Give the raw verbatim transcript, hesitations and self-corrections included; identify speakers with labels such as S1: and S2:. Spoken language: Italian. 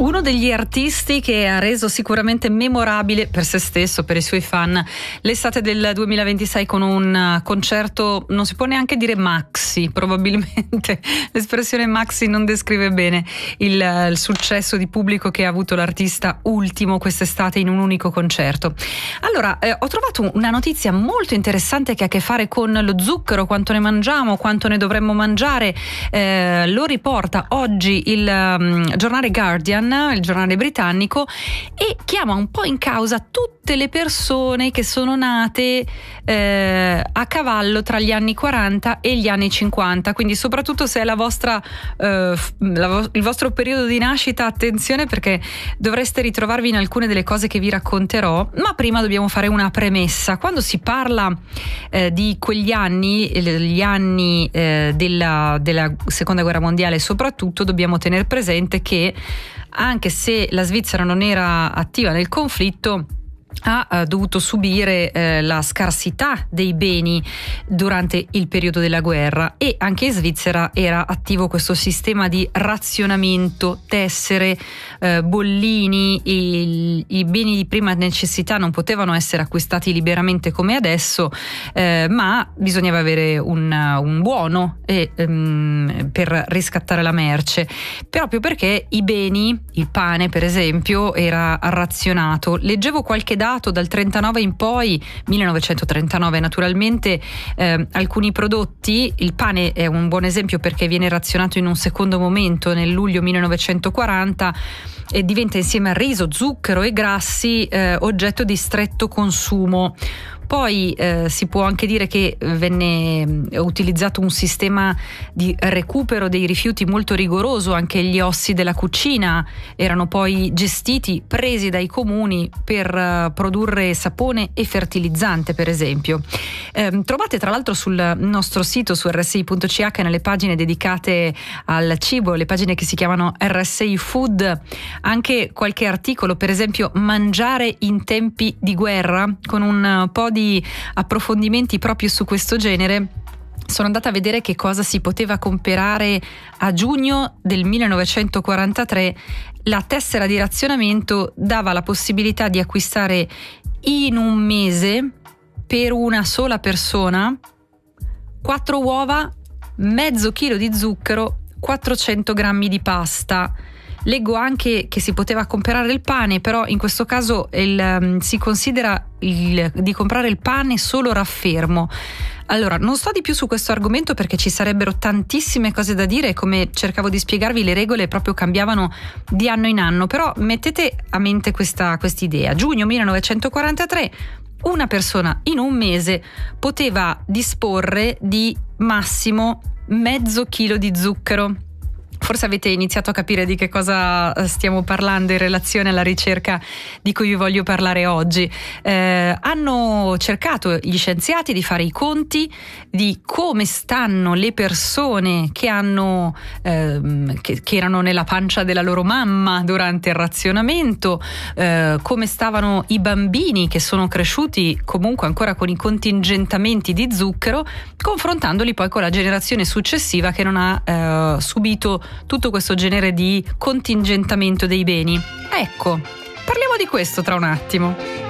S1: Uno degli artisti che ha reso sicuramente memorabile per se stesso, per i suoi fan, l'estate del duemilaventisei con un concerto, non si può neanche dire maxi, probabilmente l'espressione maxi non descrive bene il, il successo di pubblico che ha avuto l'artista Ultimo quest'estate in un unico concerto. Allora, eh, ho trovato una notizia molto interessante che ha a che fare con lo zucchero, quanto ne mangiamo, quanto ne dovremmo mangiare. Eh, lo riporta oggi il um, giornale Guardian, il giornale britannico, e chiama un po' in causa tutte le persone che sono nate eh, a cavallo tra gli anni quaranta e gli anni cinquanta, quindi soprattutto se è la vostra eh, la, il vostro periodo di nascita, attenzione, perché dovreste ritrovarvi in alcune delle cose che vi racconterò. Ma prima dobbiamo fare una premessa. Quando si parla eh, di quegli anni, gli anni eh, della, della seconda guerra mondiale soprattutto, dobbiamo tenere presente che anche se la Svizzera non era attiva nel conflitto, ha eh, dovuto subire eh, la scarsità dei beni durante il periodo della guerra, e anche in Svizzera era attivo questo sistema di razionamento, tessere, eh, bollini, i, i beni di prima necessità non potevano essere acquistati liberamente come adesso, eh, ma bisognava avere un, un buono e, um, per riscattare la merce, proprio perché i beni, il pane per esempio, era razionato. Leggevo qualche dato dal trentanove in poi, millenovecentotrentanove naturalmente, eh, alcuni prodotti, il pane è un buon esempio perché viene razionato in un secondo momento nel luglio millenovecentoquaranta e diventa insieme a riso, zucchero e grassi eh, oggetto di stretto consumo. Poi eh, si può anche dire che venne utilizzato un sistema di recupero dei rifiuti molto rigoroso, anche gli ossi della cucina erano poi gestiti, presi dai comuni per uh, produrre sapone e fertilizzante per esempio. Eh, trovate tra l'altro sul nostro sito, su erre esse i punto ci acca, nelle pagine dedicate al cibo, le pagine che si chiamano erre esse i Food, anche qualche articolo, per esempio mangiare in tempi di guerra, con un po' di approfondimenti proprio su questo genere. Sono andata a vedere che cosa si poteva comprare a giugno del millenovecentoquarantatré. La tessera di razionamento dava la possibilità di acquistare in un mese per una sola persona quattro uova, mezzo chilo di zucchero, quattrocento grammi di pasta. Leggo anche che si poteva comprare il pane, però in questo caso il, um, si considera il, di comprare il pane solo raffermo. Allora, non sto di più su questo argomento perché ci sarebbero tantissime cose da dire, come cercavo di spiegarvi le regole proprio cambiavano di anno in anno, però mettete a mente questa quest'idea. Giugno millenovecentoquarantatré, una persona in un mese poteva disporre di massimo mezzo chilo di zucchero. Forse avete iniziato a capire di che cosa stiamo parlando in relazione alla ricerca di cui vi voglio parlare oggi. Eh, hanno cercato gli scienziati di fare i conti di come stanno le persone che hanno ehm, che, che erano nella pancia della loro mamma durante il razionamento, eh, come stavano i bambini che sono cresciuti comunque ancora con i contingentamenti di zucchero, confrontandoli poi con la generazione successiva che non ha eh, subito tutto questo genere di contingentamento dei beni. Ecco, parliamo di questo tra un attimo.